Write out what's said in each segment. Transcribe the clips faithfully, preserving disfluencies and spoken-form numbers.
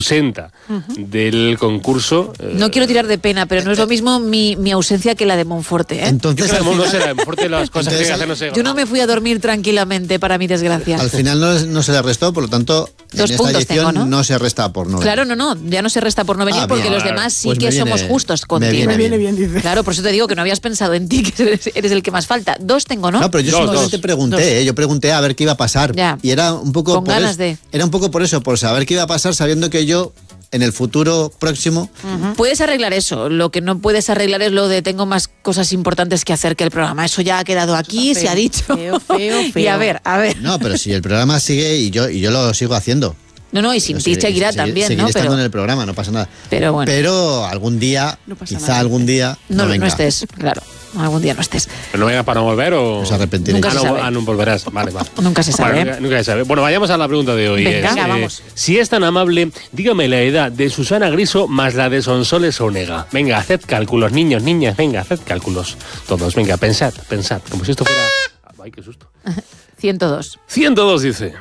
ausenta uh-huh. del concurso. Eh, no quiero tirar de pena, pero no es lo mismo mi, mi ausencia que la de Monforte, ¿eh? Entonces, al no será, Monforte las cosas que hacer no sé. Yo no me fui a dormir tranquilamente, para mi desgracia. Al final no, no se le restó, por lo tanto, Dos en puntos esta edición tengo, ¿no? no se resta por no venir. Claro, no, no, ya no se resta por no venir, ah, porque bien. los demás sí pues que viene, somos justos contigo. Me viene, me viene bien, dice. Claro, por eso te digo que no habías pensado en ti, que eres, eres el que más falta. Dos tengo, ¿no? No, pero yo dos, simplemente dos. pregunté, ¿eh? Yo pregunté a ver qué iba a pasar. Ya. Y era un poco Con por ganas es, de... Era un poco por eso, por saber qué iba a pasar, sabiendo que yo, en el futuro próximo... Uh-huh. Puedes arreglar eso. Lo que no puedes arreglar es lo de tengo más cosas importantes que hacer que el programa. Eso ya ha quedado aquí, feo, se ha dicho. Feo, feo, feo. Y a ver, a ver. No, pero si el programa sigue y yo, y yo lo sigo haciendo. No, no, y sin ti seguirá también, seguiré ¿no? estando Pero, en el programa, no pasa nada. pero bueno. Pero algún día, No pasa quizá nada. algún día, no, no, venga. no estés, claro. Algún día no estés. ¿Pero no venga para no volver o...? Os arrepentiréis. Nunca ah, se no, sabe. ah, no volverás. Vale, vale. Nunca se sabe. Bueno, nunca, nunca se sabe. Bueno, vayamos a la pregunta de hoy. Venga, Es, venga, eh, vamos. Si es tan amable, dígame la edad de Susana Griso más la de Sonsoles Onega. Venga, haced cálculos, niños, niñas, venga, haced cálculos. Todos, venga, pensad, pensad. Como si esto fuera... Ay, qué susto. ciento dos. ciento dos dice.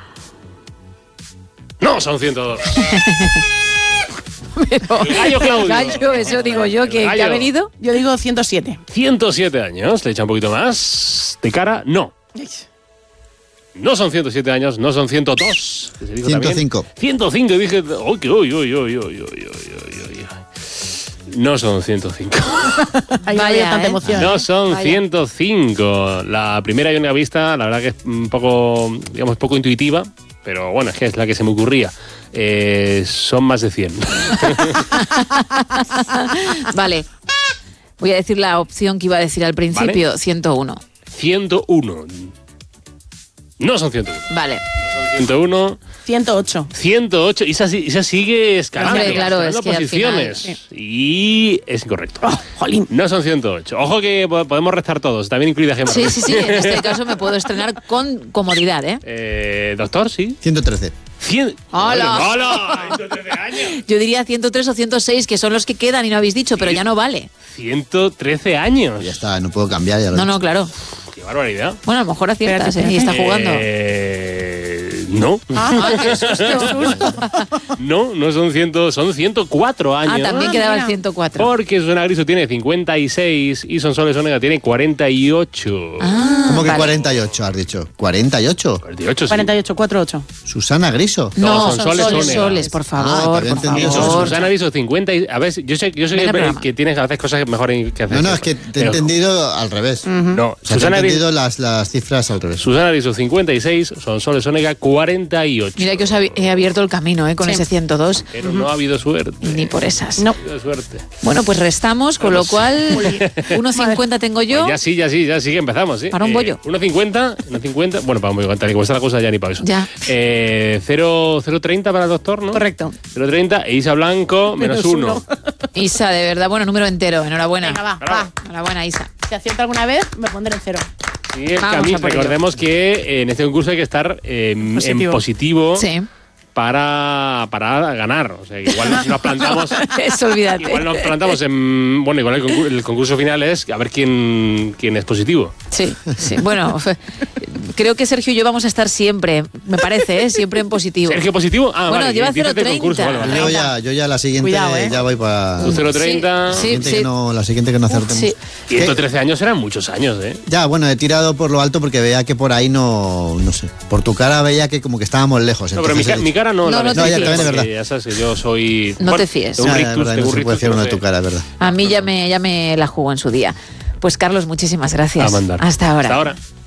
No, son ciento dos. Pero, El gallo Claudio. gallo, eso digo yo, que, El que ha gallo. venido. Yo digo ciento siete. ciento siete años, le echa un poquito más. De cara, no. No son ciento siete años, no son ciento dos. que se dijo ciento también. cinco. ciento cinco, dije, uy, uy, uy, uy, uy, uy, uy, uy, uy. No son ciento cinco. Ahí no Vaya, había tanta ¿eh? emoción. No son Vaya. ciento cinco. La primera y única vista, la verdad que es un poco, digamos, poco intuitiva, pero bueno, es que es la que se me ocurría. Eh, son más de cien. Vale. Voy a decir la opción que iba a decir al principio, Vale. ciento uno. ciento uno. No son ciento uno. Vale. Son ciento uno. ciento ocho. ciento ocho. Isa, Isa sigue escalando. Hombre, claro, escalando es que al posiciones. final, Y es incorrecto. Oh, jolín. No son ciento ocho. Ojo que po- podemos restar todos, también incluida Gemma. Sí, sí, sí. En este caso me puedo estrenar con comodidad, ¿eh? Eh, doctor, sí. ciento trece. cien... ¡Hola! ¡Hola! ciento trece años. Yo diría ciento tres o ciento seis, que son los que quedan y no habéis dicho, pero ya no vale. ciento trece años. Ya está, no puedo cambiar. Ya lo No, he no, dicho. claro. Qué barbaridad. Bueno, a lo mejor aciertas, Espérate, ¿eh? Y está jugando. Eh, no. Ah, qué susto. No, no son cien, son ciento cuatro años. Ah, también Ah, quedaba mira. el ciento cuatro. Porque Susana Griso tiene cincuenta y seis y Sonsoles Onega tiene cuarenta y ocho. Ah, ¿Cómo que vale. cuarenta y ocho has dicho? ¿cuarenta y ocho? cuarenta y ocho, sí. cuarenta y ocho, cuarenta y ocho. Susana Griso. No, No, son son soles, soles, soles, Onega. por Ah, favor, que había por entendido favor. soles. Susana Griso cincuenta y... A ver, yo sé, yo sé Venga, que, programa. que tienes a veces cosas mejor que hacer. No, no, es que te he Pero- entendido al revés. No, O sea, te he Susana Griso... entendido las, las cifras al revés. Susana Griso cincuenta y seis, Sonsoles Onega cuarenta y ocho. Mira que os hab- he abierto el camino, ¿eh? Con Sí. ese ciento dos. Pero no ha habido suerte. Ni por esas. No. No ha habido suerte. Bueno, pues restamos, con lo cual uno cincuenta tengo yo. Pues ya sí, ya sí, ya sí que empezamos, ¿sí? Para un bollo. uno cincuenta, uno cincuenta, bueno, para un bollo, tal y como está la cosa ya ni para eso. Ya. Eh, cero treinta para el doctor, ¿no? Correcto. cero treinta e Isa Blanco, menos Menos uno. uno. Isa, de verdad, bueno, número entero. Enhorabuena. Venga, va, Bravo. va. Enhorabuena, Isa. Si acierto alguna vez, me pondré en cero. Y el Vamos cami- a por ello. recordemos que eh, en este concurso hay que estar eh, en Positivo. positivo Sí. para, para ganar. O sea, que igual nos, nos plantamos... Eso, olvídate. Igual nos plantamos en... Bueno, igual el concurso, el concurso final es a ver quién, quién es positivo. Sí, sí. Bueno, creo que Sergio y yo vamos a estar siempre, me parece, ¿eh? Siempre en positivo. ¿Sergio positivo? Ah, Bueno, vale. lleva dices del cero concurso, vale, treinta. vale. Yo ya, yo ya la siguiente Cuidado, ¿eh? ya voy para... Tú cero treinta. La Sí, siguiente sí. que no, la siguiente que no acertemos. Sí. ciento ¿Qué? trece años eran muchos años, ¿eh? Ya, bueno, he tirado por lo alto porque veía que por ahí no... No sé. Por tu cara veía que como que estábamos lejos. No, pero mi, entonces ca- he mi dicho, cara no. No, la no ves. te No, ya, fíes. también es verdad. Porque Ya sabes que yo soy... No te fíes. tengo un "Ah, es rictus, verdad, tengo no un se puede rictus, decir no uno de sé. tu cara, es verdad. A mí ya me, ya me la jugo en su día. Pues Carlos, muchísimas gracias. A mandar. Hasta ahora. Hasta ahora.